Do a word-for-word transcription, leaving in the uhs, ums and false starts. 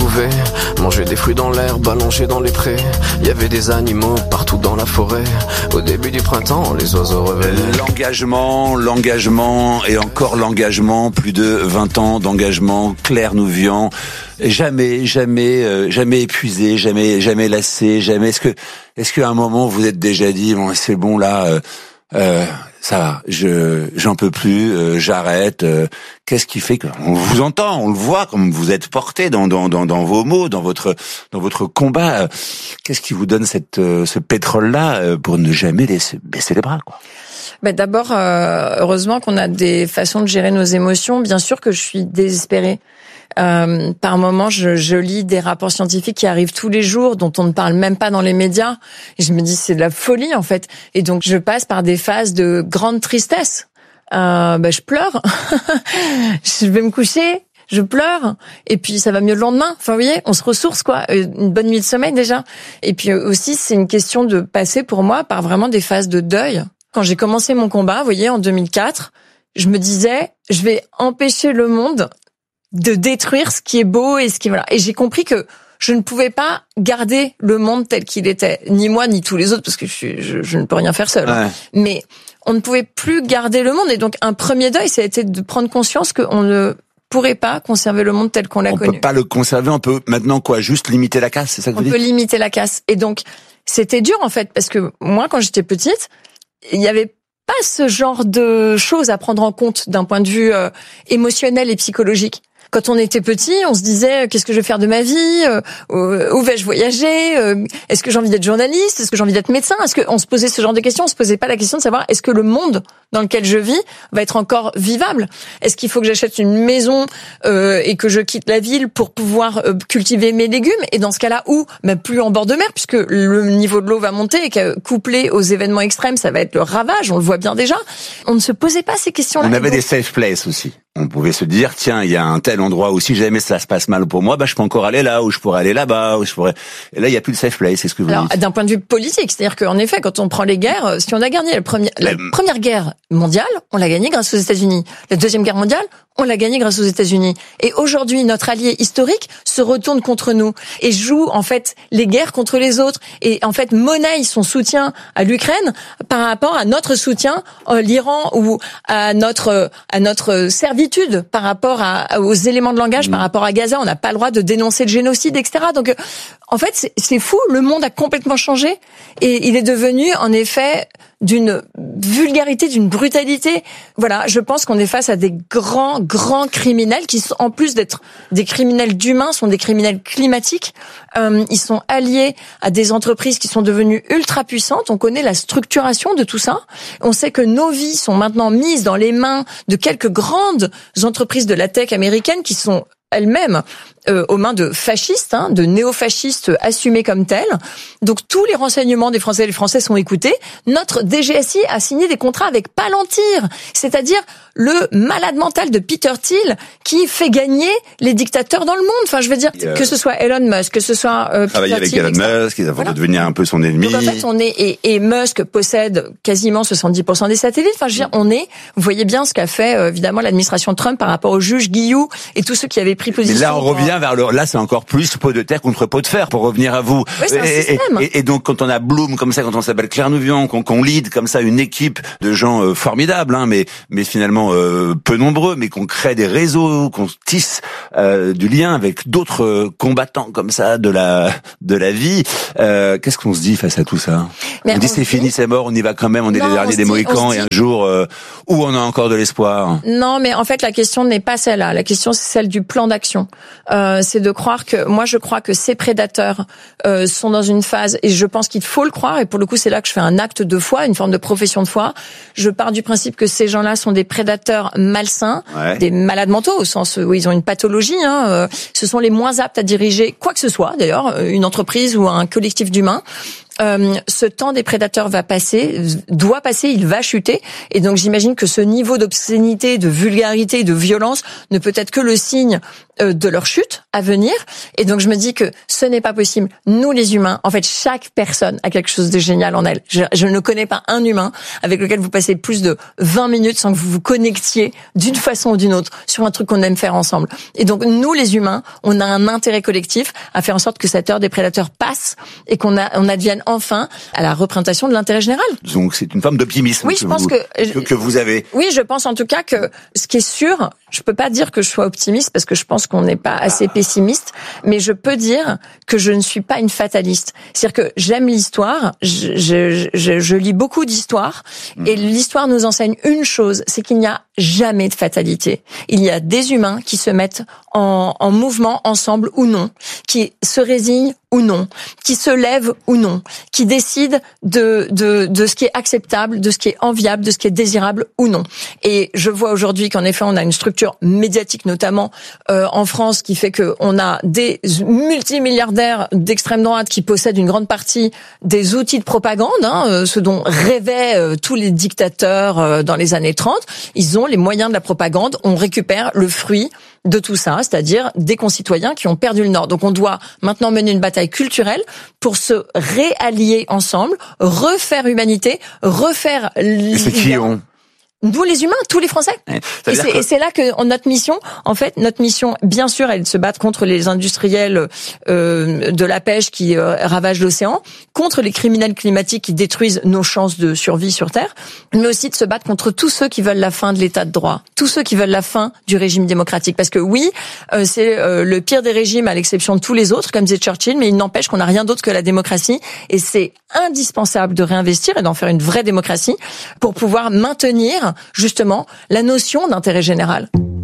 pouvait manger des fruits dans l'herbe, allonger dans les prés. Il y avait des animaux partout dans la forêt. Au début du printemps, les oiseaux revenaient. L'engagement, l'engagement et encore l'engagement. Plus de vingt ans d'engagement. Claire Nouvian. Jamais, jamais, euh, jamais épuisé, jamais, jamais lassé, jamais. Est-ce que, est-ce qu'à un moment vous êtes déjà dit, bon, c'est bon là, euh, euh, ça va, je, j'en peux plus, euh, j'arrête. Euh, qu'est-ce qui fait qu'on vous entend, on le voit, comme vous êtes porté dans, dans, dans, dans vos mots, dans votre, dans votre combat. Euh, qu'est-ce qui vous donne cette, euh, ce pétrole-là euh, pour ne jamais laisser, baisser les bras, quoi? Ben d'abord, euh, heureusement qu'on a des façons de gérer nos émotions. Bien sûr que je suis désespérée. Euh, par moments, je, je lis des rapports scientifiques qui arrivent tous les jours, dont on ne parle même pas dans les médias. Et je me dis, c'est de la folie, en fait. Et donc, je passe par des phases de grande tristesse. Euh, ben, je pleure. Je vais me coucher. Je pleure, et puis ça va mieux le lendemain. Enfin, vous voyez, on se ressource, quoi. Une bonne nuit de sommeil, déjà. Et puis aussi, c'est une question de passer, pour moi, par vraiment des phases de deuil. Quand j'ai commencé mon combat, vous voyez, en deux mille quatre, je me disais, je vais empêcher le monde de détruire ce qui est beau et ce qui, voilà. Et j'ai compris que je ne pouvais pas garder le monde tel qu'il était. Ni moi, ni tous les autres, parce que je, suis, je, je ne peux rien faire seul. Ouais. Mais on ne pouvait plus garder le monde. Et donc, un premier deuil, ça a été de prendre conscience qu'on ne pourrait pas conserver le monde tel qu'on l'a on connu. On peut pas le conserver, on peut maintenant quoi, juste limiter la casse, c'est ça que vous dites ? On peut limiter la casse. Et donc, c'était dur, en fait, parce que moi, quand j'étais petite, il y avait pas ce genre de choses à prendre en compte d'un point de vue euh, émotionnel et psychologique. Quand on était petit, on se disait, qu'est-ce que je vais faire de ma vie ? euh, Où vais-je voyager ? euh, Est-ce que j'ai envie d'être journaliste ? Est-ce que j'ai envie d'être médecin ? Est-ce qu'on se posait ce genre de questions ? On se posait pas la question de savoir, est-ce que le monde dans lequel je vis va être encore vivable ? Est-ce qu'il faut que j'achète une maison euh, et que je quitte la ville pour pouvoir euh, cultiver mes légumes ? Et dans ce cas-là, où ? Ben, plus en bord de mer, puisque le niveau de l'eau va monter et que couplé aux événements extrêmes, ça va être le ravage, on le voit bien déjà. On ne se posait pas ces questions-là. On avait des safe places aussi. On pouvait se dire, tiens, il y a un tel endroit où si jamais ça se passe mal pour moi, bah, je peux encore aller là, ou je pourrais aller là-bas, ou je pourrais... Et là, il n'y a plus de safe place, c'est ce que vous Alors, dites. D'un point de vue politique, c'est-à-dire qu'en effet, quand on prend les guerres, si on a gagné la première, la Mais... première guerre mondiale, on l'a gagnée grâce aux États-Unis. La deuxième guerre mondiale, on l'a gagnée grâce aux États-Unis. Et aujourd'hui, notre allié historique se retourne contre nous et joue, en fait, les guerres contre les autres. Et, en fait, monnaie son soutien à l'Ukraine par rapport à notre soutien à l'Iran ou à notre, à notre servitude par rapport À, aux éléments de langage, mmh. par rapport à Gaza, on n'a pas le droit de dénoncer le génocide, et cetera. Donc, euh, en fait, c'est, c'est fou. Le monde a complètement changé et il est devenu, en effet, d'une vulgarité, d'une brutalité. Voilà, je pense qu'on est face à des grands, grands criminels qui, en plus d'être des criminels d'humains, sont des criminels climatiques. Euh, ils sont alliés à des entreprises qui sont devenues ultra puissantes. On connaît la structuration de tout ça. On sait que nos vies sont maintenant mises dans les mains de quelques grandes entreprises de la tech américaine qui sont elles-mêmes euh, aux mains de fascistes, hein, de néo-fascistes assumés comme tels. Donc tous les renseignements des Français et des Français sont écoutés. Notre D G S I a signé des contrats avec Palantir, c'est-à-dire le malade mental de Peter Thiel qui fait gagner les dictateurs dans le monde. Enfin, je veux dire, euh, que ce soit Elon Musk, que ce soit euh, travailler avec Thiel, Elon Musk, avant voilà. de devenir un peu son ennemi. Donc en fait, on est et, et Musk possède quasiment soixante-dix pour cent des satellites. Enfin, je veux dire, on est. Vous voyez bien ce qu'a fait euh, évidemment l'administration Trump par rapport au juge Guillou et tous ceux qui avaient pris position. Mais là, on revient vers le. Là, c'est encore plus pot de terre contre pot de fer. Pour revenir à vous. Oui, c'est un et, système. Et, et donc, quand on a Bloom comme ça, quand on s'appelle Claire Nouvian, qu'on, qu'on lead comme ça une équipe de gens euh, formidables, hein, mais mais finalement euh, peu nombreux, mais qu'on crée des réseaux, qu'on tisse euh, du lien avec d'autres euh, combattants comme ça de la de la vie. Euh, qu'est-ce qu'on se dit face à tout ça ? mais On dit on c'est dit... fini, c'est mort, on y va quand même, on est non, les derniers des Mohicans et un jour euh, où on a encore de l'espoir. Non, mais en fait la question n'est pas celle-là. La question c'est celle du plan d'action. Euh, c'est de croire que moi je crois que ces prédateurs euh, sont dans une phase et je pense qu'il faut le croire et pour le coup c'est là que je fais un acte de foi, une forme de profession de foi. Je pars du principe que ces gens-là sont des prédateurs malsains, ouais. des malades mentaux au sens où ils ont une pathologie. Hein, euh, ce sont les moins aptes à diriger quoi que ce soit d'ailleurs, une entreprise ou un collectif d'humains. euh, ce temps des prédateurs va passer, doit passer, il va chuter. Et donc j'imagine que ce niveau d'obscénité, de vulgarité, de violence ne peut être que le signe euh, de leur chute à venir. Et donc je me dis que ce n'est pas possible. Nous les humains, en fait, chaque personne a quelque chose de génial en elle. Je, je ne connais pas un humain avec lequel vous passez plus de vingt minutes sans que vous vous connectiez d'une façon ou d'une autre sur un truc qu'on aime faire ensemble. Et donc nous les humains, on a un intérêt collectif à faire en sorte que cette heure des prédateurs passe et qu'on a, on advienne enfin à la représentation de l'intérêt général. Donc c'est une forme d'optimisme oui, je que, pense vous, que, que, que vous avez. Oui, je pense en tout cas que ce qui est sûr, je peux pas dire que je sois optimiste parce que je pense qu'on n'est pas assez pessimiste, mais je peux dire que je ne suis pas une fataliste. C'est-à-dire que j'aime l'histoire, je, je, je, je lis beaucoup d'histoires et l'histoire nous enseigne une chose, c'est qu'il n'y a jamais de fatalité. Il y a des humains qui se mettent en, en mouvement ensemble ou non, qui se résignent ou non, qui se lèvent ou non, qui décident de, de, de ce qui est acceptable, de ce qui est enviable, de ce qui est désirable ou non. Et je vois aujourd'hui qu'en effet, on a une structure médiatique, notamment euh, en France, qui fait qu'on a des multimilliardaires d'extrême droite qui possèdent une grande partie des outils de propagande, hein, euh, ce dont rêvaient euh, tous les dictateurs euh, dans les années trente. Ils ont les moyens de la propagande, on récupère le fruit de tout ça, c'est-à-dire des concitoyens qui ont perdu le Nord. Donc on doit maintenant mener une bataille culturelle pour se réallier ensemble, refaire humanité, refaire... Et c'est qui on Nous les humains, tous les Français. Ouais, et, c'est, que... et c'est là que notre mission, en fait, notre mission, bien sûr, elle est de se battre contre les industriels euh, de la pêche qui euh, ravagent l'océan, contre les criminels climatiques qui détruisent nos chances de survie sur Terre, mais aussi de se battre contre tous ceux qui veulent la fin de l'état de droit, tous ceux qui veulent la fin du régime démocratique. Parce que oui, euh, c'est euh, le pire des régimes à l'exception de tous les autres, comme disait Churchill, mais il n'empêche qu'on n'a rien d'autre que la démocratie. Et c'est indispensable de réinvestir et d'en faire une vraie démocratie pour pouvoir maintenir justement la notion d'intérêt général.